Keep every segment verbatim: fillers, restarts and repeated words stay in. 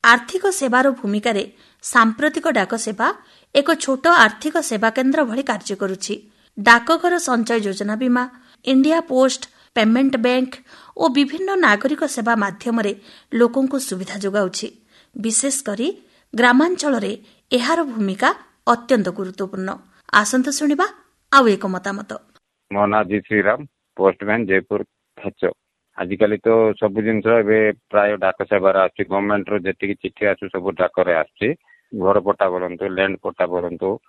आर्थिक सेवार भूमिका सांप्रतिक डाक सेवा एक छोट आर्थिक सेवा केन्द्र भली कार्य करुछि। डाकघर संचय योजना बीमा, इंडिया पोस्ट पेमेंट बैंक और विभिन्न नागरिक सेवा माध्यम लोकंकु सुविधा जोगाउछि। विशेष करी ग्रामांचल एहार भूमिका अत्यंत गुरुत्वपूर्ण। आसंत सुनिबा आउ एक मतामत। मो ना जी श्रीराम, पोस्टमैन जयपुर खच। आजिकली तो सब जिन प्राय डाक सेवार आस गवर्नमेंट रो जी चिठी आसु सब डाक आस घर पट्टा बोलतु, लैंड पट्टा बोलतु,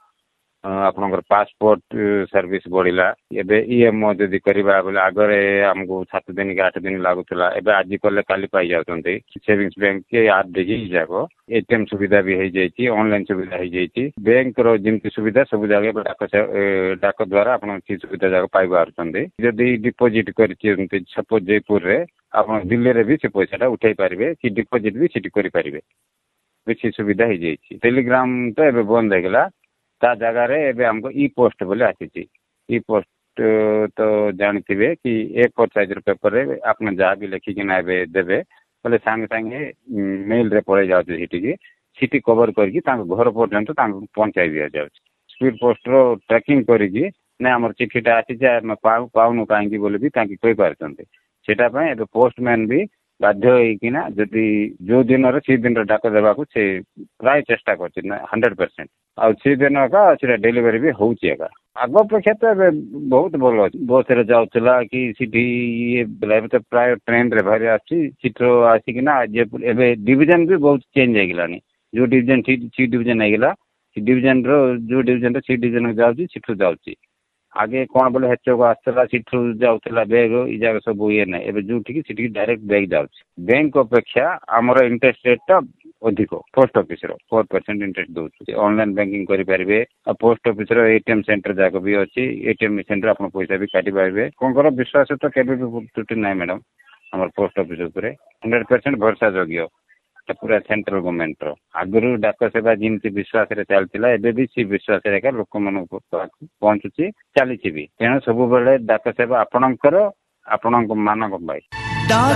आपनकर पासपोर्ट सर्विस बढ़िला। एबे ईएमओ जदि करबा बोले आगरे हमको सात दिन के आठ दिन लागुतला, एबे आज कले काली पाई जाउतंती। सेविंग्स बैंक के आठ देखि जाको एटीएम सुविधा भी हो जाइए, ऑनलाइन सुविधा हो जाइए। बैंक रो जिमती सुविधा सब जगह डाक डाक द्वारा आपन की सुविधा जाको पाई पारछंती। जदि डिपॉजिट करछंती सपोज जयपुर रे, आपन दिल्ली रे भी से पैसाटा उठाई पारिबे कि डिपॉजिट भी सिटी करि पारिबे, बेसी सुविधा हो जाइए। टेलीग्राम तो एबे बंद हो गला, ता जगह रे एबे हमको ई पोस्ट बोले आसी। ई पोस्ट तो जानथिबे कि एक फोर साइज रो पेपर रे आपन जहाँ भी लिखिकिना एबे देबे बोले संगे संगे मेल रे पड़े जाउछ। सिटी की सिटी कवर करके तांको घर पर्यंत तांको पहुंचाई दिया जाउछ। स्पीड पोस्ट रो ट्रैकिंग करके ना हमर चिठीटा आसी जाय म पाउ पाउनु कांकी बोले भी तांकी कहि पारछन्ते। सेटा पय एबे पोस्टमैन भी बाध्य होइकिना जदि जो दिन रे सी दिन रे डाक देबाकू से प्राय चेष्टा करछि ना हंड्रेड परसेंट। आ सी दिन का सेटा डिलीवरी भी होउछि। एका आगो अपेक्षा तो बहुत भल अछि। बस रे जाउतला कि सिटी ये तो प्राय ट्रेन रे भारी आछि। सिटो आसिकिना जयपुर एबे डिवीजन भी बहुत चेंज हो गेलानी। जो डिवीजन सी डिवीजन हो गेला, सी डिवीजन रो जो डिवीजन रो सी डिवीजन जाउछि सिटो जाउछि। आगे कौन बोले हेचो को आसला सिटो जाउतला बैग ई जगह सब ये नै। एबे जोठी की सिटी डायरेक्ट बैग जाउछि। बैंक अपेक्षा हमर इंटरेस्ट रेट ता अधिक पोस्ट ऑफिस रो four percent interest दोछि। Online banking करि पारिबे। आ पोस्ट ऑफिस रो एटीएम सेंटर जाको भी अछि। एटीएम मशीन रो अपन पैसा भी काटि पारिबे। कोन करो विश्वास तो केबे भी टूटी नै मैडम। हमर पोस्ट ऑफिस ऊपर हंड्रेड परसेंट भरोसा जोग्य पूरा सेंट्रल गवर्नमेंट रो। आगुरु डाक सेवा जिनती विश्वास रे चलतिला एबे भी सी विश्वास रे का लोक मन पहुंचुची चलीछि भी। तेणु सब बेले डाक सेवा आपणकर आपणक मानक भाई।